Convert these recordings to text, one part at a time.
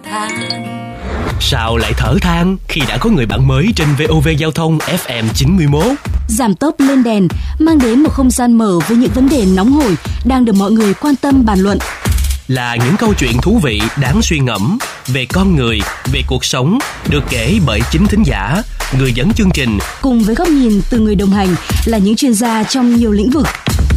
than. Sao lại thở than khi đã có người bạn mới trên VOV Giao thông FM 91? Giảm tốc lên đèn mang đến một không gian mở với những vấn đề nóng hổi đang được mọi người quan tâm bàn luận. Là những câu chuyện thú vị đáng suy ngẫm về con người, về cuộc sống, được kể bởi chính thính giả, người dẫn chương trình, cùng với góc nhìn từ người đồng hành là những chuyên gia trong nhiều lĩnh vực.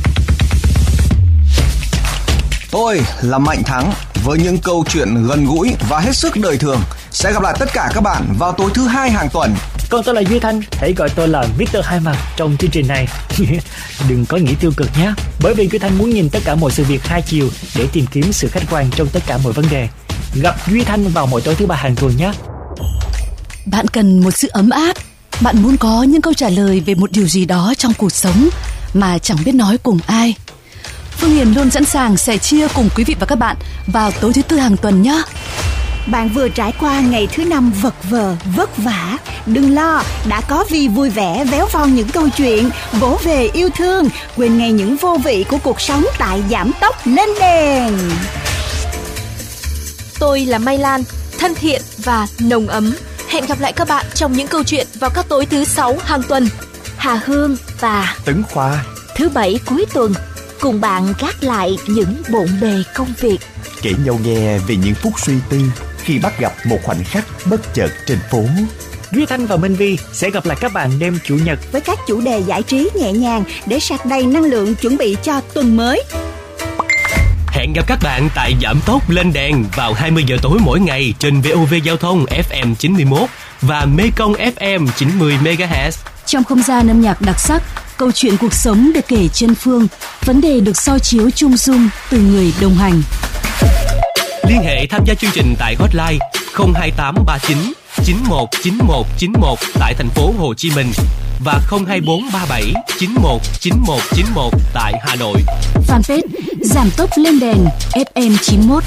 Tôi là Mạnh Thắng với những câu chuyện gần gũi và hết sức đời thường. Sẽ gặp lại tất cả các bạn vào tối thứ Hai hàng tuần. Còn tôi là Duy Thanh, hãy gọi tôi là Mr. Hai Mặt trong chương trình này. Đừng có nghĩ tiêu cực nhé, bởi vì Duy Thanh muốn nhìn tất cả mọi sự việc hai chiều để tìm kiếm sự khách quan trong tất cả mọi vấn đề. Gặp Duy Thanh vào mỗi tối thứ Ba hàng tuần nhé. Bạn cần một sự ấm áp, bạn muốn có những câu trả lời về một điều gì đó trong cuộc sống mà chẳng biết nói cùng ai. Phương Hiền luôn sẵn sàng sẻ chia cùng quý vị và các bạn vào tối thứ Tư hàng tuần nhé. Bạn vừa trải qua ngày thứ Năm vật vờ, vất vả. Đừng lo, đã có Vi vui vẻ véo von những câu chuyện, vỗ về yêu thương, quên ngay những vô vị của cuộc sống tại Giảm tốc lên đèn. Tôi là Mai Lan, thân thiện và nồng ấm. Hẹn gặp lại các bạn trong những câu chuyện vào các tối thứ Sáu hàng tuần. Hà Hương và Tấn Khoa thứ Bảy cuối tuần cùng bạn gác lại những bộn bề công việc, kể nhau nghe về những phút suy tư khi bắt gặp một khoảnh khắc bất chợt trên phố. Duy Thanh và Minh Vi sẽ gặp lại các bạn đêm Chủ nhật với các chủ đề giải trí nhẹ nhàng để sạc đầy năng lượng chuẩn bị cho tuần mới. Hẹn gặp các bạn tại Giảm tốc lên đèn vào 20 giờ tối mỗi ngày trên VOV Giao thông FM 91 và Mekong FM 90 MHz. Trong không gian âm nhạc đặc sắc, câu chuyện cuộc sống được kể trên phương, vấn đề được soi chiếu chung dung từ người đồng hành. Liên hệ tham gia chương trình tại hotline 02839 919191 tại thành phố Hồ Chí Minh và 02437 919191 tại Hà Nội. Fanpage Giảm tốc lên đèn FM 91.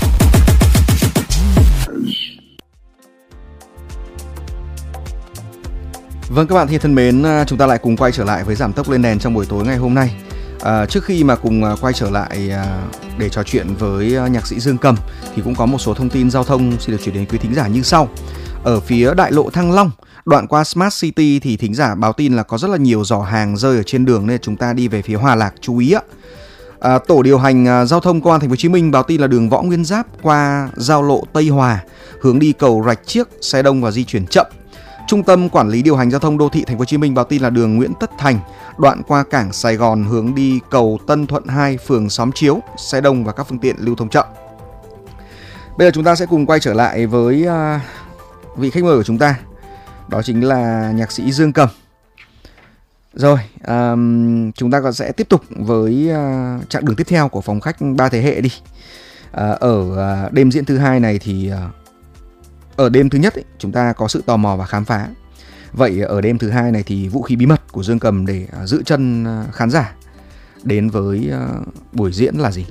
Vâng, các bạn thân mến, chúng ta lại cùng quay trở lại với Giảm tốc lên đèn trong buổi tối ngày hôm nay. Trước khi mà cùng quay trở lại để trò chuyện với nhạc sĩ Dương Cầm thì cũng có một số thông tin giao thông xin được chuyển đến quý thính giả như sau. Ở phía đại lộ Thăng Long, đoạn qua Smart City thì thính giả báo tin là có rất là nhiều giỏ hàng rơi ở trên đường nên chúng ta đi về phía Hòa Lạc chú ý ạ. Tổ điều hành giao thông Công an Thành phố Hồ Chí Minh báo tin là đường Võ Nguyên Giáp qua giao lộ Tây Hòa hướng đi cầu Rạch Chiếc xe đông và di chuyển chậm. Trung tâm Quản lý điều hành giao thông đô thị Thành phố Hồ Chí Minh báo tin là đường Nguyễn Tất Thành đoạn qua cảng Sài Gòn hướng đi cầu Tân Thuận 2 phường Xóm Chiếu xe đông và các phương tiện lưu thông chậm. Bây giờ chúng ta sẽ cùng quay trở lại với vị khách mời của chúng ta, đó chính là nhạc sĩ Dương Cầm. Rồi, chúng ta còn sẽ tiếp tục với chặng đường tiếp theo của phòng khách ba thế hệ đi. Ở đêm diễn thứ hai này thì ở đêm thứ nhất ấy, chúng ta có sự tò mò và khám phá. Vậy ở đêm thứ hai này thì vũ khí bí mật của Dương Cầm để giữ chân khán giả đến với buổi diễn là gì?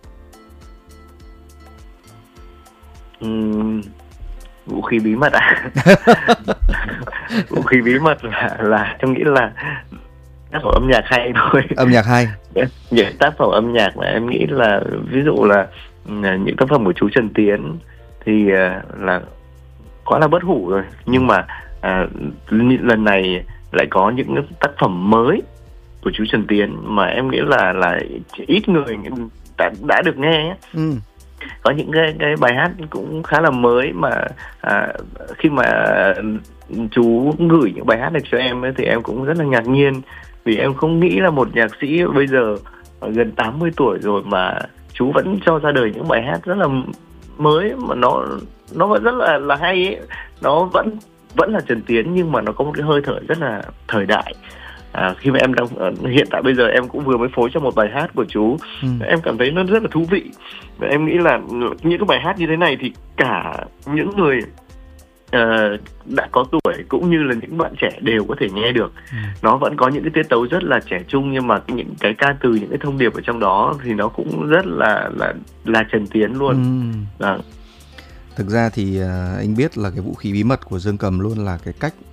Vũ khí bí mật à? Vũ khí bí mật là em nghĩ là tác phẩm âm nhạc hay thôi. Âm nhạc hay. Những tác phẩm âm nhạc mà em nghĩ là ví dụ là những tác phẩm của chú Trần Tiến thì là quá là bất hủ rồi, nhưng mà lần này lại có những tác phẩm mới của chú Trần Tiến mà em nghĩ là ít người đã được nghe. Có những cái bài hát cũng khá là mới mà khi mà chú gửi những bài hát này cho em ấy, thì em cũng rất là ngạc nhiên, vì em không nghĩ là một nhạc sĩ bây giờ gần 80 tuổi rồi mà chú vẫn cho ra đời những bài hát rất là mới mà nó vẫn rất là hay ấy. Nó vẫn là Trần Tiến nhưng mà nó có một cái hơi thở rất là thời đại. Khi mà em đang hiện tại bây giờ em cũng vừa mới phối cho một bài hát của chú, em cảm thấy nó rất là thú vị, và em nghĩ là những cái bài hát như thế này thì cả những người đã có tuổi cũng như là những bạn trẻ đều có thể nghe được. Nó vẫn có những cái tiết tấu rất là trẻ trung, nhưng mà những cái ca từ, những cái thông điệp ở trong đó thì nó cũng rất là Trần Tiến luôn. Thực ra thì anh biết là cái vũ khí bí mật của Dương Cầm luôn là cái cách